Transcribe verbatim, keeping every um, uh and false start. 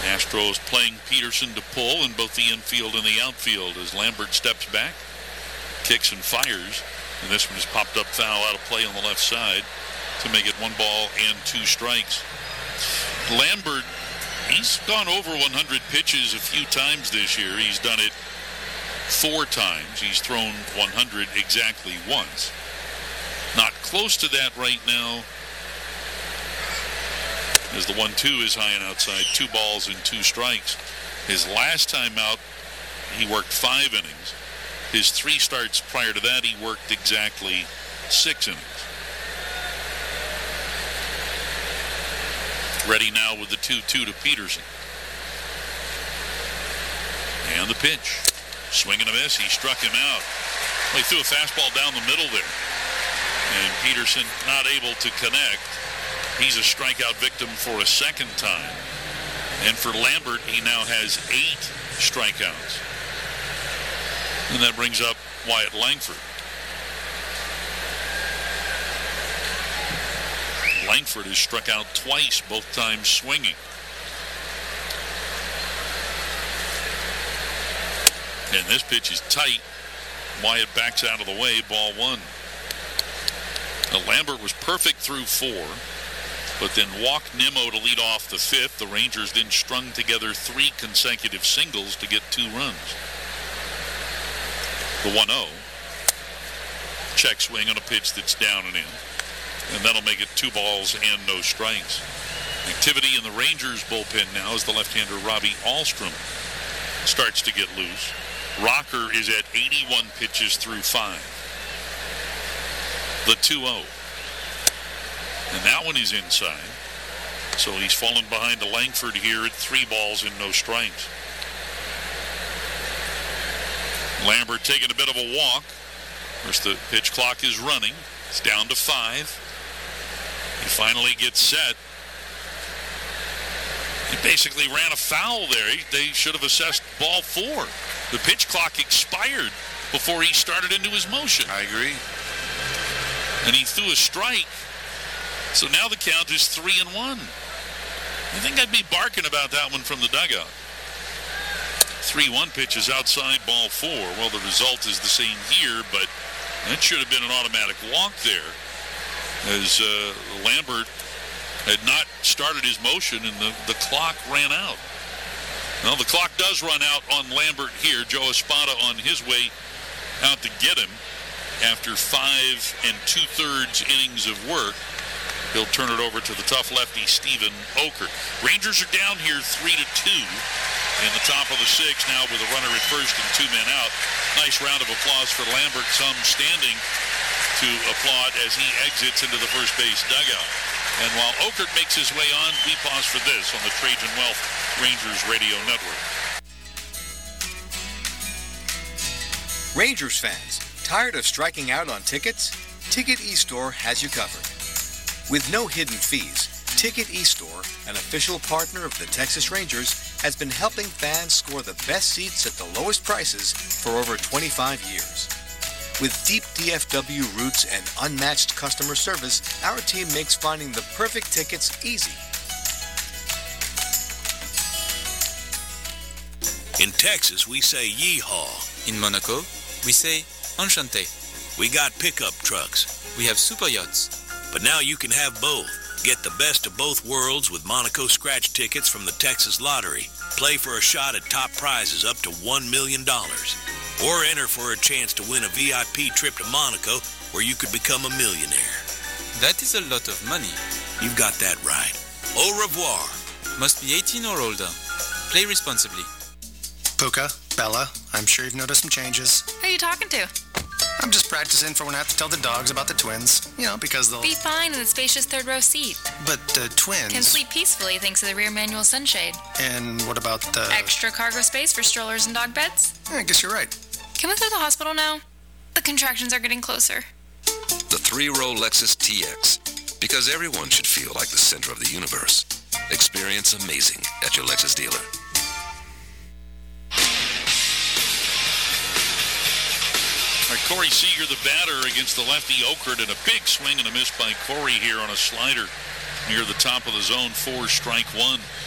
Astros playing Peterson to pull in both the infield and the outfield as Lambert steps back, kicks and fires. And this one is popped up foul out of play on the left side to make it one ball and two strikes. Lambert, he's gone over one hundred pitches a few times this year. He's done it four times. He's thrown one hundred exactly once. Not close to that right now, as the one two is high and outside. Two balls and two strikes. His last time out, he worked five innings. His three starts prior to that, he worked exactly six innings. Ready now with the two two to Peterson. And the pitch. Swing and a miss. He struck him out. Well, he threw a fastball down the middle there. And Peterson not able to connect. He's a strikeout victim for a second time. And for Lambert, he now has eight strikeouts. And that brings up Wyatt Langford. Langford has struck out twice, both times swinging. And this pitch is tight. Wyatt backs out of the way, ball one. Now, Lambert was perfect through four, but then walked Nimmo to lead off the fifth. The Rangers then strung together three consecutive singles to get two runs. The one oh. Check swing on a pitch that's down and in. And that'll make it two balls and no strikes. Activity in the Rangers bullpen now as the left-hander Robbie Ahlstrom starts to get loose. Rocker is at eighty-one pitches through five. The two oh. And that one is inside. So he's fallen behind to Langford here at three balls and no strikes. Lambert taking a bit of a walk. Of course, the pitch clock is running. It's down to five. He finally gets set. He basically ran a foul there. He, they should have assessed ball four. The pitch clock expired before he started into his motion. I agree. And he threw a strike. So now the count is three and one. I think I'd be barking about that one from the dugout. three one pitch is outside, ball four. Well, the result is the same here, but that should have been an automatic walk there, as uh, Lambert had not started his motion and the, the clock ran out. Well, the clock does run out on Lambert here. Joe Espada on his way out to get him after five and two-thirds innings of work. He'll turn it over to the tough lefty, Steven Okert. Rangers are down here three to two in the top of the sixth now with a runner at first and two men out. Nice round of applause for Lambert. Some standing to applaud as he exits into the first base dugout. And while Okert makes his way on, we pause for this on the Trajan Wealth Rangers Radio Network. Rangers fans, tired of striking out on tickets? Ticket eStore has you covered. With no hidden fees, Ticket eStore, an official partner of the Texas Rangers, has been helping fans score the best seats at the lowest prices for over twenty-five years. With deep D F W roots and unmatched customer service, our team makes finding the perfect tickets easy. In Texas, we say yeehaw. In Monaco, we say enchanté. We got pickup trucks. We have super yachts. But now you can have both. Get the best of both worlds with Monaco scratch tickets from the Texas Lottery. Play for a shot at top prizes up to one million dollars. Or enter for a chance to win a V I P trip to Monaco where you could become a millionaire. That is a lot of money. You've got that right. Au revoir. Must be eighteen or older. Play responsibly. Puka, Bella, I'm sure you've noticed some changes. Who are you talking to? I'm just practicing for when I have to tell the dogs about the twins. You know, because they'll... Be fine in the spacious third row seat. But the twins... Can sleep peacefully thanks to the rear manual sunshade. And what about the... Extra cargo space for strollers and dog beds? I guess you're right. Can we go to the hospital now? The contractions are getting closer. The three-row Lexus T X. Because everyone should feel like the center of the universe. Experience amazing at your Lexus dealer. All right, Corey Seager, the batter, against the lefty Okert, and a big swing and a miss by Corey here on a slider near the top of the zone. Four, strike one.